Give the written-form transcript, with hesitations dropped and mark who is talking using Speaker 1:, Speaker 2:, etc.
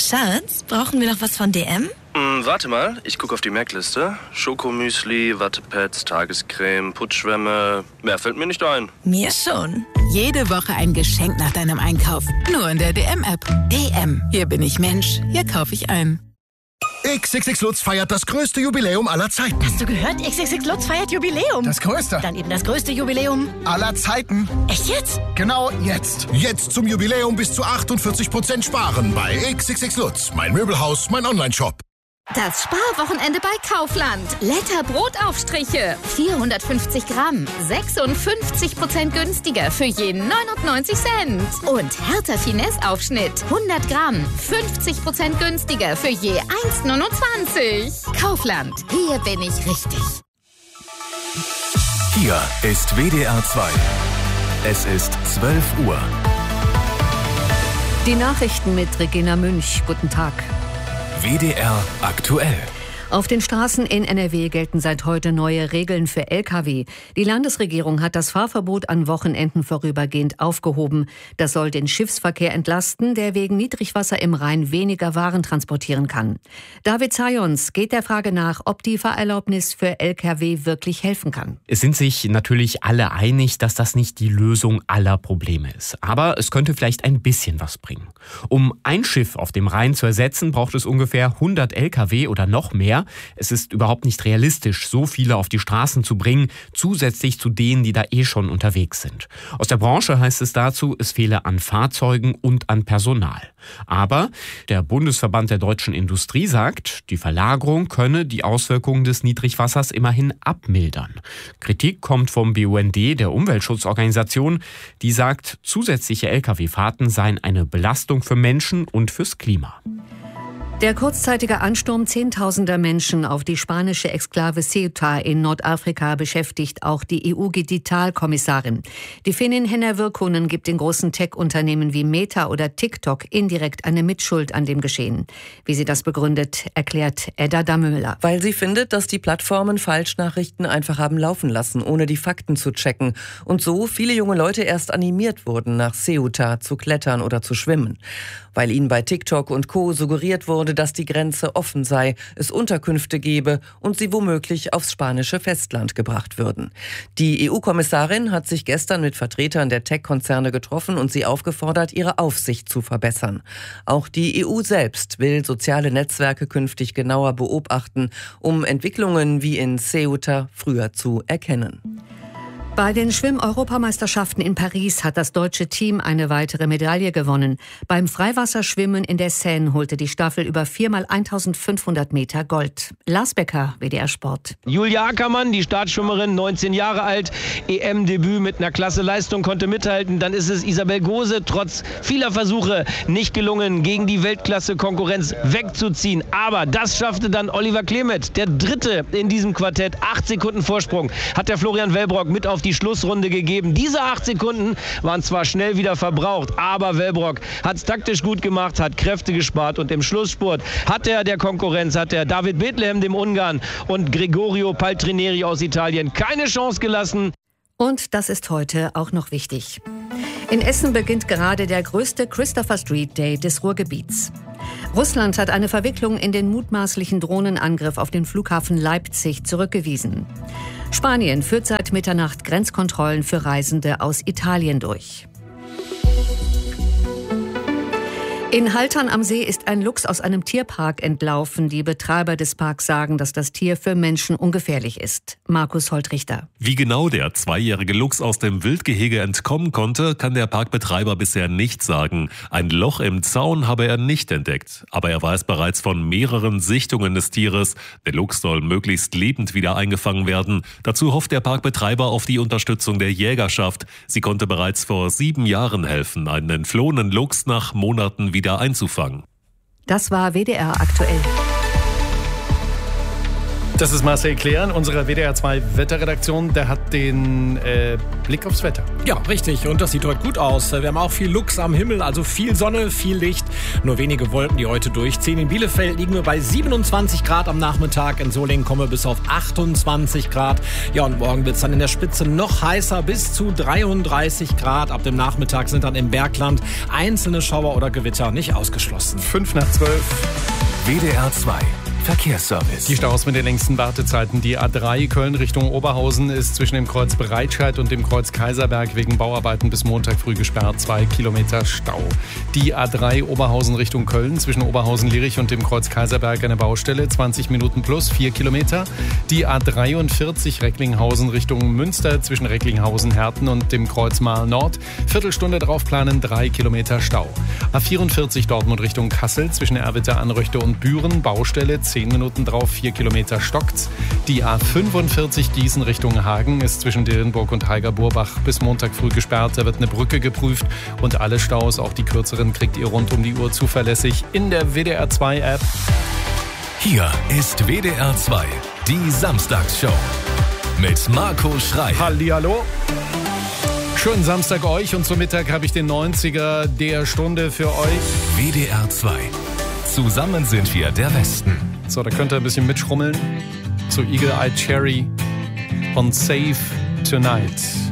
Speaker 1: Schatz, brauchen wir noch was von DM?
Speaker 2: Warte mal, ich gucke auf die Merkliste. Schokomüsli, Wattepads, Tagescreme, Putzschwämme. Mehr fällt mir nicht ein.
Speaker 1: Mir schon.
Speaker 3: Jede Woche ein Geschenk nach deinem Einkauf. Nur in der DM-App. DM. Hier bin ich Mensch. Hier kaufe ich ein.
Speaker 4: XXX Lutz feiert das größte Jubiläum aller Zeiten.
Speaker 5: Hast du gehört? XXX Lutz feiert Jubiläum.
Speaker 4: Das größte.
Speaker 5: Dann eben das größte Jubiläum
Speaker 4: aller Zeiten.
Speaker 5: Echt jetzt?
Speaker 4: Genau jetzt. Jetzt zum Jubiläum bis zu 48% sparen bei XXX Lutz. Mein Möbelhaus, mein Onlineshop.
Speaker 6: Das Sparwochenende bei Kaufland. Letter Brotaufstriche. 450 Gramm. 56% günstiger für jeden 99 Cent. Und Hertha Finesse Aufschnitt. 100 Gramm. 50% günstiger für je 1,29. Kaufland. Hier bin ich richtig.
Speaker 7: Hier ist WDR 2. Es ist 12 Uhr.
Speaker 8: Die Nachrichten mit Regina Münch. Guten Tag.
Speaker 7: WDR aktuell.
Speaker 8: Auf den Straßen in NRW gelten seit heute neue Regeln für Lkw. Die Landesregierung hat das Fahrverbot an Wochenenden vorübergehend aufgehoben. Das soll den Schiffsverkehr entlasten, der wegen Niedrigwasser im Rhein weniger Waren transportieren kann. David Zajons geht der Frage nach, ob die Fahrerlaubnis für Lkw wirklich helfen kann.
Speaker 9: Es sind sich natürlich alle einig, dass das nicht die Lösung aller Probleme ist. Aber es könnte vielleicht ein bisschen was bringen. Um ein Schiff auf dem Rhein zu ersetzen, braucht es ungefähr 100 Lkw oder noch mehr. Es ist überhaupt nicht realistisch, so viele auf die Straßen zu bringen, zusätzlich zu denen, die da schon unterwegs sind. Aus der Branche heißt es dazu, es fehle an Fahrzeugen und an Personal. Aber der Bundesverband der deutschen Industrie sagt, die Verlagerung könne die Auswirkungen des Niedrigwassers immerhin abmildern. Kritik kommt vom BUND, der Umweltschutzorganisation, die sagt, zusätzliche Lkw-Fahrten seien eine Belastung für Menschen und fürs Klima.
Speaker 8: Der kurzzeitige Ansturm zehntausender Menschen auf die spanische Exklave Ceuta in Nordafrika beschäftigt auch die EU-Digitalkommissarin. Die Finnin Henna Virkkunen gibt den großen Tech-Unternehmen wie Meta oder TikTok indirekt eine Mitschuld an dem Geschehen. Wie sie das begründet, erklärt Edda Dammöller.
Speaker 10: Weil sie findet, dass die Plattformen Falschnachrichten einfach haben laufen lassen, ohne die Fakten zu checken. Und so viele junge Leute erst animiert wurden, nach Ceuta zu klettern oder zu schwimmen. Weil ihnen bei TikTok und Co. suggeriert wurde, dass die Grenze offen sei, es Unterkünfte gebe und sie womöglich aufs spanische Festland gebracht würden. Die EU-Kommissarin hat sich gestern mit Vertretern der Tech-Konzerne getroffen und sie aufgefordert, ihre Aufsicht zu verbessern. Auch die EU selbst will soziale Netzwerke künftig genauer beobachten, um Entwicklungen wie in Ceuta früher zu erkennen.
Speaker 8: Bei den Schwimm-Europameisterschaften in Paris hat das deutsche Team eine weitere Medaille gewonnen. Beim Freiwasserschwimmen in der Seine holte die Staffel über 4x1500 Meter Gold. Lars Becker, WDR Sport.
Speaker 11: Julia Ackermann, die Startschwimmerin, 19 Jahre alt, EM-Debüt mit einer klasse Leistung, konnte mithalten. Dann ist es Isabel Gose trotz vieler Versuche nicht gelungen, gegen die Weltklasse-Konkurrenz wegzuziehen. Aber das schaffte dann Oliver Klemet, der Dritte in diesem Quartett. 8 Sekunden Vorsprung hat der Florian Wellbrock mit auf die Schlussrunde gegeben. Diese 8 Sekunden waren zwar schnell wieder verbraucht, aber Wellbrock hat es taktisch gut gemacht, hat Kräfte gespart und im Schlussspurt hat er der Konkurrenz, hat er David Bethlehem, dem Ungarn, und Gregorio Paltrineri aus Italien keine Chance gelassen.
Speaker 8: Und das ist heute auch noch wichtig. In Essen beginnt gerade der größte Christopher Street Day des Ruhrgebiets. Russland hat eine Verwicklung in den mutmaßlichen Drohnenangriff auf den Flughafen Leipzig zurückgewiesen. Spanien führt seit Mitternacht Grenzkontrollen für Reisende aus Italien durch. In Haltern am See ist ein Luchs aus einem Tierpark entlaufen. Die Betreiber des Parks sagen, dass das Tier für Menschen ungefährlich ist. Markus Holtrichter.
Speaker 12: Wie genau der 2-jährige Luchs aus dem Wildgehege entkommen konnte, kann der Parkbetreiber bisher nicht sagen. Ein Loch im Zaun habe er nicht entdeckt. Aber er weiß bereits von mehreren Sichtungen des Tieres. Der Luchs soll möglichst lebend wieder eingefangen werden. Dazu hofft der Parkbetreiber auf die Unterstützung der Jägerschaft. Sie konnte bereits vor 7 Jahren helfen, einen entflohenen Luchs nach Monaten wieder einzufangen.
Speaker 8: Das war WDR aktuell.
Speaker 13: Das ist Marcel Klären, unserer WDR 2 Wetterredaktion. Der hat den Blick aufs Wetter.
Speaker 14: Ja, richtig. Und das sieht heute gut aus. Wir haben auch viel Lux am Himmel, also viel Sonne, viel Licht. Nur wenige Wolken, die heute durchziehen. In Bielefeld liegen wir bei 27 Grad am Nachmittag. In Solingen kommen wir bis auf 28 Grad. Ja, und morgen wird es dann in der Spitze noch heißer, bis zu 33 Grad. Ab dem Nachmittag sind dann im Bergland einzelne Schauer oder Gewitter nicht ausgeschlossen.
Speaker 13: 5:12.
Speaker 7: WDR 2 Verkehrsservice.
Speaker 13: Die Staus mit den längsten Wartezeiten. Die A3 Köln Richtung Oberhausen ist zwischen dem Kreuz Breitscheid und dem Kreuz Kaiserberg wegen Bauarbeiten bis Montag früh gesperrt. 2 Kilometer Stau. Die A3 Oberhausen Richtung Köln zwischen Oberhausen-Lierich und dem Kreuz Kaiserberg eine Baustelle. 20 Minuten plus 4 Kilometer. Die A43 Recklinghausen Richtung Münster zwischen Recklinghausen-Herten und dem Kreuz Marl Nord. Viertelstunde draufplanen, 3 Kilometer Stau. A44 Dortmund Richtung Kassel zwischen Erwitter, Anröchte und Büren. Baustelle 10 Minuten drauf, 4 Kilometer stockt's. Die A45 Gießen Richtung Hagen ist zwischen Dillenburg und Heiger-Burbach bis Montag früh gesperrt. Da wird eine Brücke geprüft und alle Staus, auch die kürzeren, kriegt ihr rund um die Uhr zuverlässig in der WDR 2 App.
Speaker 7: Hier ist WDR 2, die Samstagsshow mit Marco Schrei.
Speaker 13: Hallihallo. Schönen Samstag euch und zum Mittag habe ich den 90er der Stunde für euch.
Speaker 7: WDR 2. Zusammen sind wir der Westen.
Speaker 13: So, da könnt ihr ein bisschen mitschrummeln. So Eagle Eye Cherry und Save Tonight.